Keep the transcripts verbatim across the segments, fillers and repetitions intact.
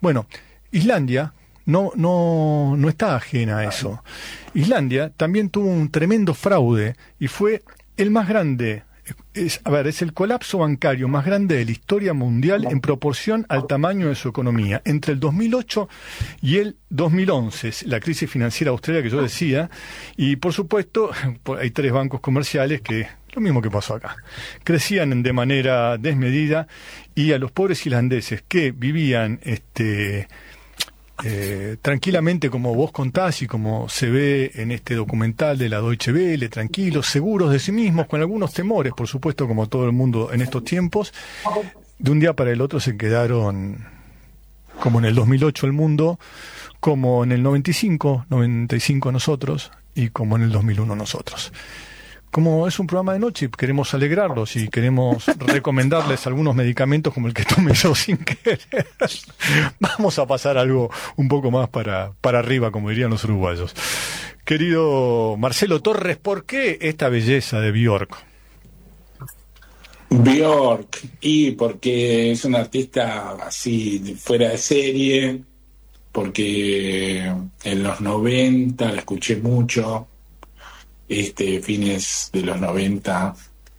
Bueno, Islandia no, no, no está ajena a eso. Islandia también tuvo un tremendo fraude y fue el más grande. Es, a ver, es el colapso bancario más grande de la historia mundial en proporción al tamaño de su economía. Entre el dos mil ocho y el dos mil once, la crisis financiera austriaca que yo decía, y por supuesto hay tres bancos comerciales que, lo mismo que pasó acá, crecían de manera desmedida, y a los pobres irlandeses que vivían este Eh, tranquilamente, como vos contás y como se ve en este documental de la Deutsche Welle, tranquilos, seguros de sí mismos, con algunos temores, por supuesto, como todo el mundo en estos tiempos, de un día para el otro se quedaron, como en el dos mil ocho el mundo, como en el noventa y cinco, noventa y cinco nosotros, y como en el dos mil uno nosotros. Como es un programa de noche, queremos alegrarlos y queremos recomendarles algunos medicamentos como el que tomé yo sin querer. Vamos a pasar algo un poco más para, para arriba, como dirían los uruguayos. Querido Marcelo Torres, ¿por qué esta belleza de Björk? Björk, y porque es un artista así fuera de serie, porque en los noventa la escuché mucho. Este, fines de los noventa,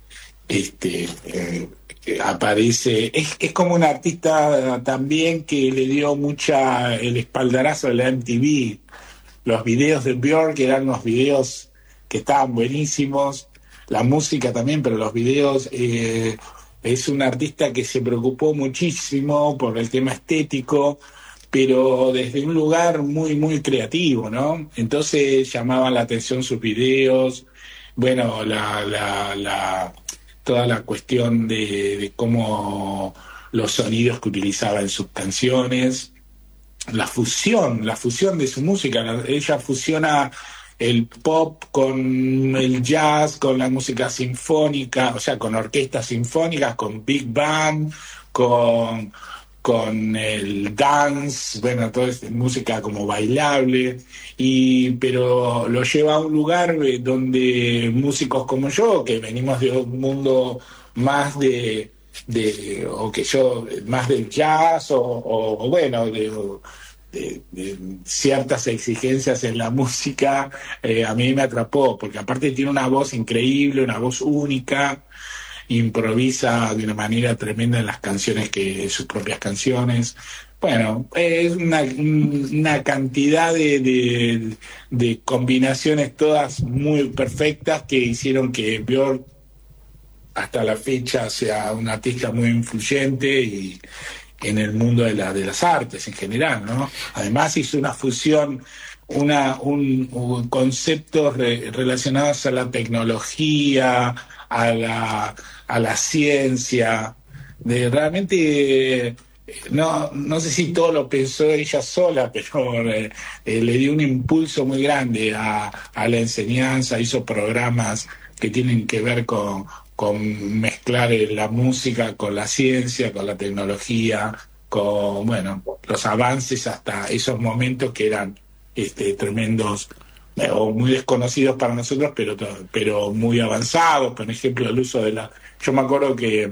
este, eh, aparece, es, es como un artista también que le dio mucha el espaldarazo a la M T V. Los videos de Björk eran unos videos que estaban buenísimos, la música también, pero los videos, eh, es un artista que se preocupó muchísimo por el tema estético, pero desde un lugar muy, muy creativo, ¿no? Entonces llamaban la atención sus videos, bueno, la, la, la, toda la cuestión de, de cómo los sonidos que utilizaba en sus canciones, la fusión, la fusión de su música, la, ella fusiona el pop con el jazz, con la música sinfónica, o sea, con orquestas sinfónicas, con big band, con... con el dance, bueno, toda esta música como bailable, y pero lo lleva a un lugar donde músicos como yo, que venimos de un mundo más de, de o que yo, más del jazz, o, o, o bueno, de, de, de ciertas exigencias en la música, eh, a mí me atrapó, porque aparte tiene una voz increíble, una voz única, improvisa de una manera tremenda en las canciones, que sus propias canciones. Bueno, es una, una cantidad de, de, de combinaciones todas muy perfectas que hicieron que Björk hasta la fecha sea un artista muy influyente y en el mundo de, la, de las artes en general, ¿no? Además hizo una fusión, una, un, un conceptos re, relacionados a la tecnología, a la, a la ciencia, de realmente, no, no sé si todo lo pensó ella sola, pero eh, eh, le dio un impulso muy grande a, a la enseñanza, hizo programas que tienen que ver con, con mezclar la música con la ciencia, con la tecnología, con, bueno, los avances hasta esos momentos que eran este, tremendos, o muy desconocidos para nosotros, pero pero muy avanzados. Por ejemplo, el uso de la... Yo me acuerdo que,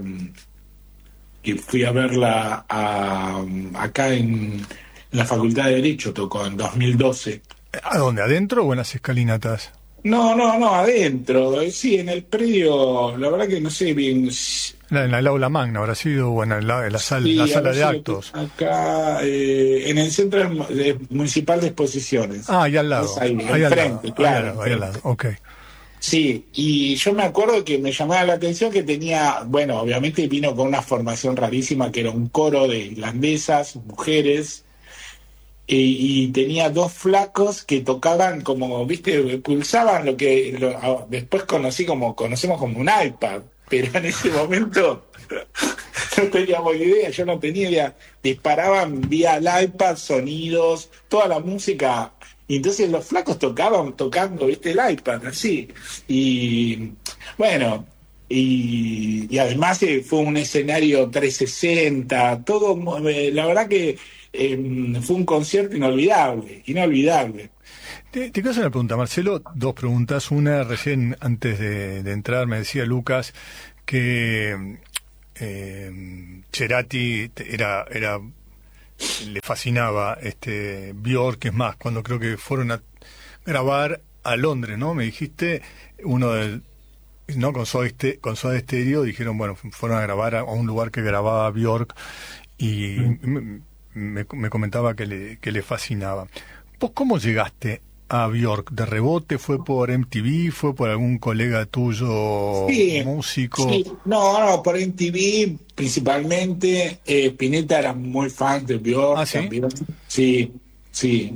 que fui a verla a, acá en, en la Facultad de Derecho, tocó en dos mil doce. ¿A dónde? ¿Adentro o en las escalinatas? No, no, no, adentro, sí, en el predio, la verdad que no sé bien... La, en el aula magna habrá sido, o en la, en la, sal, sí, la sala de actos. Acá, eh, en el Centro Municipal de Exposiciones. Ah, ahí al lado. Ahí, ahí enfrente, al claro. Ahí al lado, ahí al lado, ok. Sí, y yo me acuerdo que me llamaba la atención que tenía, bueno, obviamente vino con una formación rarísima, que era un coro de irlandesas, mujeres, y, y tenía dos flacos que tocaban como, viste, pulsaban lo que lo, después conocí como, conocemos como un iPad, pero en ese momento no teníamos idea, yo no tenía idea, disparaban vía el iPad sonidos, toda la música, y entonces los flacos tocaban, tocando, viste, el iPad, así, y bueno, y, y además eh, fue un escenario trescientos sesenta, todo, eh, la verdad que eh, fue un concierto inolvidable, inolvidable. Te, te quiero hacer una pregunta, Marcelo, dos preguntas. Una, recién antes de, de entrar me decía Lucas que eh, Cerati era, era le fascinaba este Björk, es más, cuando creo que fueron a grabar a Londres, ¿no? Me dijiste, uno del, no con Soda Ste- con Soda Stereo, dijeron, bueno, fueron a grabar a un lugar que grababa Björk y me, me, me comentaba que le, que le fascinaba. ¿Vos cómo llegaste a Björk? ¿De rebote? ¿Fue por M T V? ¿Fue por algún colega tuyo Sí, músico? sí, no, no, por M T V principalmente. eh, Spinetta era muy fan de Björk ¿Ah, sí? también. Sí, sí,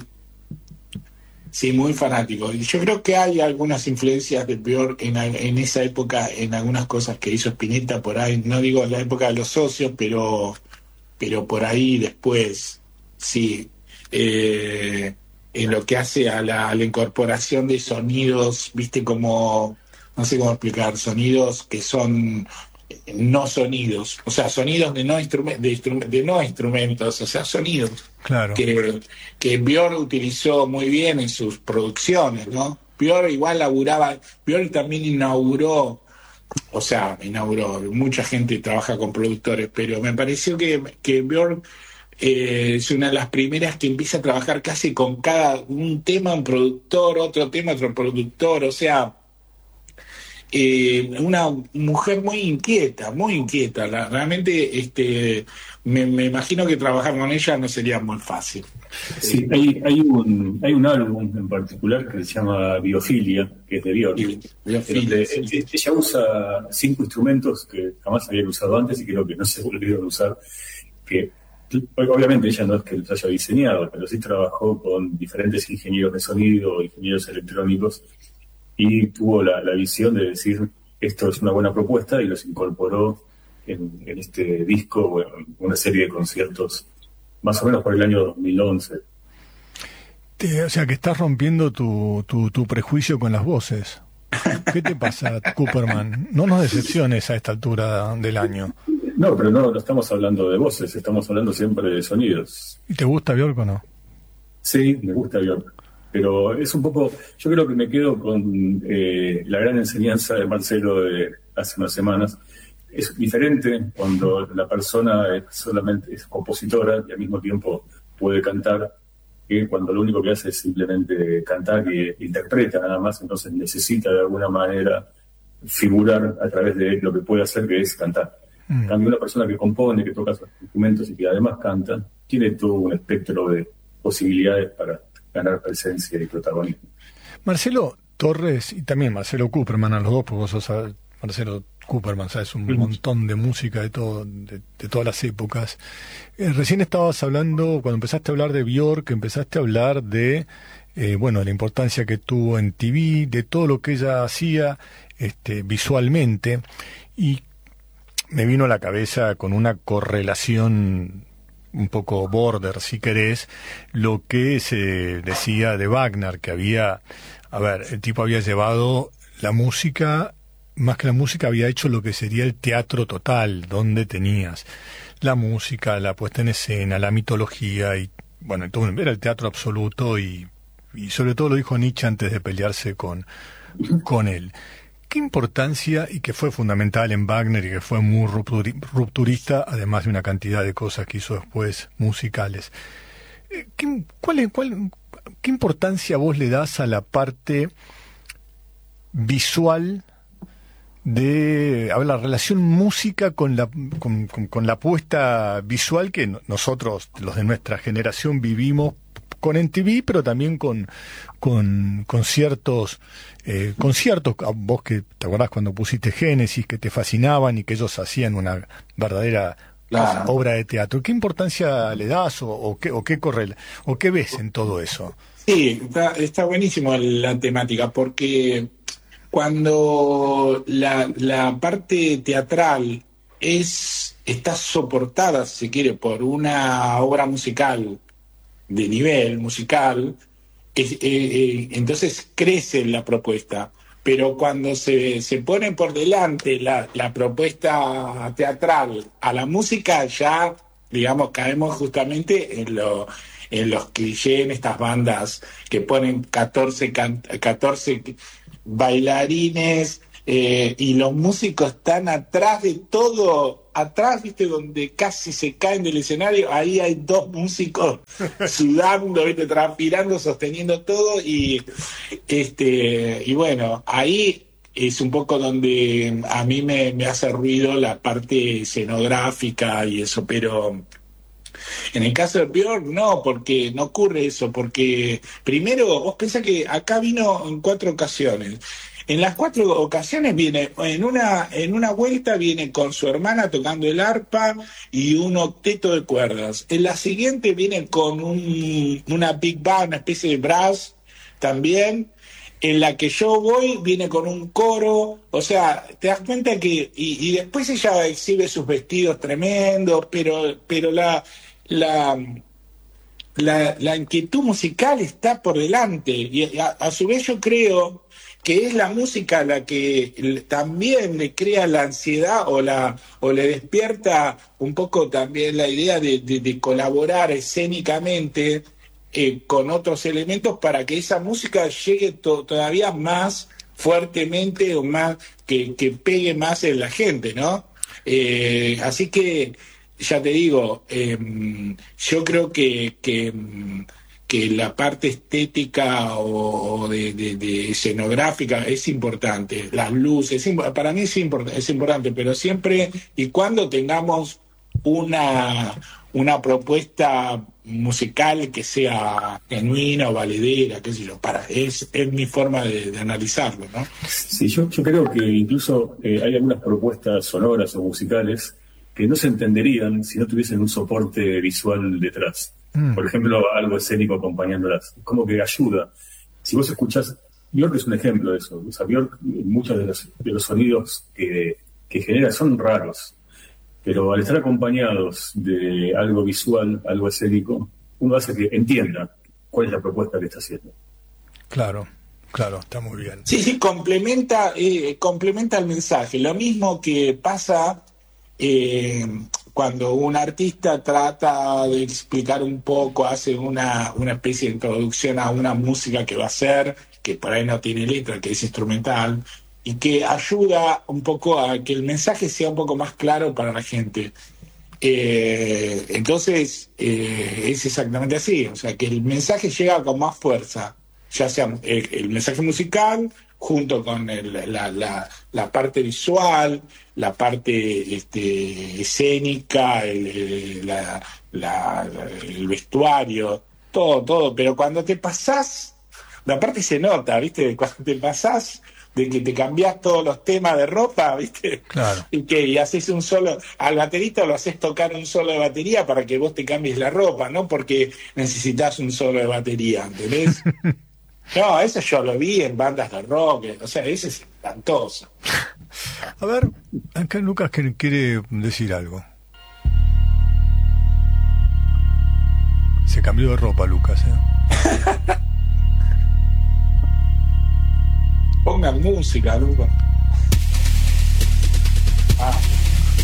sí, muy fanático. Y yo creo que hay algunas influencias de Björk en, al- en esa época, en algunas cosas que hizo Spinetta por ahí. No digo en la época de los socios, pero, pero por ahí después, sí. Eh, en lo que hace a la, a la incorporación de sonidos, viste, como, no sé cómo explicar, sonidos que son no sonidos, o sea, sonidos de no, instrumen- de, instru- de no instrumentos, o sea, sonidos Claro. que, que Björk utilizó muy bien en sus producciones, ¿no? Björk igual laburaba, Björk también inauguró, o sea, inauguró, mucha gente trabaja con productores, pero me pareció que, que Björk eh, es una de las primeras que empieza a trabajar casi con cada un tema un productor, otro tema otro productor, o sea, eh, una mujer muy inquieta, muy inquieta. La- realmente este, me, me imagino que trabajar con ella no sería muy fácil. Sí, hay, hay un, hay un álbum en particular que se llama Biofilia, que es de Björk, Y- y- en donde eh, ella usa cinco instrumentos que jamás habían usado antes y creo que no se volvieron a usar, que obviamente ella no es que los haya diseñado, pero sí trabajó con diferentes ingenieros de sonido, ingenieros electrónicos, y tuvo la, la visión de decir, esto es una buena propuesta, y los incorporó en, en este disco, bueno, una serie de conciertos, más o menos por el año dos mil once. Te- o sea que estás rompiendo tu, tu, tu prejuicio con las voces. ¿Qué te pasa, Cooperman? No nos decepciones a esta altura del año. No, pero no, no estamos hablando de voces, estamos hablando siempre de sonidos. ¿Y te gusta Björk o no? Sí, me gusta Björk, pero es un poco, yo creo que me quedo con eh, la gran enseñanza de Marcelo de hace unas semanas. Es diferente cuando la persona es solamente es compositora y al mismo tiempo puede cantar, que cuando lo único que hace es simplemente cantar y interpreta nada más, entonces necesita de alguna manera figurar a través de lo que puede hacer, que es cantar. En Mm. cambio, una persona que compone, que toca sus instrumentos y que además canta, tiene todo un espectro de posibilidades para ganar presencia y protagonismo. Marcelo Torres y también Marcelo Cooperman, a los dos, porque vos sos a- Marcelo Cooperman, sabes un montón de música de todo, de, de todas las épocas. Eh, recién estabas hablando, cuando empezaste a hablar de Björk, empezaste a hablar de eh, bueno, la importancia que tuvo en T V, de todo lo que ella hacía este, visualmente, y me vino a la cabeza con una correlación un poco border, si querés, lo que se decía de Wagner, que había, a ver, el tipo había llevado la música, más que la música, había hecho lo que sería el teatro total, donde tenías la música, la puesta en escena, la mitología, y bueno, entonces era el teatro absoluto, y, y sobre todo lo dijo Nietzsche antes de pelearse con, con él. ¿Qué importancia, y que fue fundamental en Wagner y que fue muy rupturi- rupturista, además de una cantidad de cosas que hizo después musicales? Eh, ¿Qué, cuál, es- cuál, ¿Qué importancia vos le das a la parte visual de, a ver, la relación música con la, con, con, con la puesta visual que no- nosotros, los de nuestra generación, vivimos con M T V, pero también con, con, con ciertos eh, conciertos, a vos que te acordás cuando pusiste Génesis, que te fascinaban y que ellos hacían una verdadera Claro. obra de teatro. ¿Qué importancia le das o, o qué, o qué corre, o qué ves en todo eso? Sí, está, está buenísimo la temática, porque cuando la, la parte teatral es, está soportada, si se quiere, por una obra musical de nivel musical, es- eh, eh, entonces crece la propuesta. Pero cuando se, se pone por delante la, la propuesta teatral a la música, ya, digamos, caemos justamente en, lo, en los clichés, en estas bandas que ponen catorce, can- catorce bailarines eh, y los músicos están atrás de todo, atrás, viste, donde casi se caen del escenario, ahí hay dos músicos sudando, viste, transpirando, sosteniendo todo, y este y bueno, ahí es un poco donde a mí me, me hace ruido la parte escenográfica y eso, pero en el caso de Björk no, porque no ocurre eso, porque primero vos pensás que acá vino en cuatro ocasiones. En las cuatro ocasiones viene, en una, en una vuelta viene con su hermana tocando el arpa y un octeto de cuerdas. En la siguiente viene con un, una big band, una especie de brass también. En la que yo voy viene con un coro, o sea, te das cuenta que, y, y después ella exhibe sus vestidos tremendos, pero, pero la, la, la, la inquietud musical está por delante, y a, a su vez yo creo que es la música la que también le crea la ansiedad o la o le despierta un poco también la idea de, de, de colaborar escénicamente eh, con otros elementos para que esa música llegue to, todavía más fuertemente o más que, que pegue más en la gente, ¿no? Eh, así que ya te digo, eh, yo creo que, que que la parte estética o, o de, de, de escenográfica es importante, las luces, es, para mí es, import, es importante, pero siempre y cuando tengamos una, una propuesta musical que sea genuina o valedera, qué sé yo, para, es, es mi forma de, de analizarlo, ¿no? Sí, yo, yo creo que incluso eh, hay algunas propuestas sonoras o musicales que no se entenderían si no tuviesen un soporte visual detrás. Por ejemplo, algo escénico acompañándolas. Como que ayuda. Si vos escuchás, Björk es un ejemplo de eso. O sea, Björk, muchos de los, de los sonidos que, que genera son raros. Pero al estar acompañados de algo visual, algo escénico, uno hace que entienda cuál es la propuesta que está haciendo. Claro, claro, está muy bien. Sí, sí, complementa, eh, complementa el mensaje. Lo mismo que pasa eh, cuando un artista trata de explicar un poco, hace una, una especie de introducción a una música que va a hacer, que por ahí no tiene letra, que es instrumental, y que ayuda un poco a que el mensaje sea un poco más claro para la gente. Eh, entonces, eh, es exactamente así, o sea, que el mensaje llega con más fuerza, ya sea el, el mensaje musical, junto con el, la, la, la parte visual, la parte este, escénica, el, el, la, la, el vestuario, todo, todo. Pero cuando te pasás, la parte se nota, ¿viste? Cuando te pasás de que te cambiás todos los temas de ropa, ¿viste? Claro. Y que y haces un solo, al baterista lo haces tocar un solo de batería para que vos te cambies la ropa, no porque necesitas un solo de batería, ¿entendés? No, eso yo lo vi en bandas de rock, o sea, ese es espantoso. A ver, acá Lucas quiere decir algo. Se cambió de ropa, Lucas, ¿eh? Pongan música, Lucas. Ah.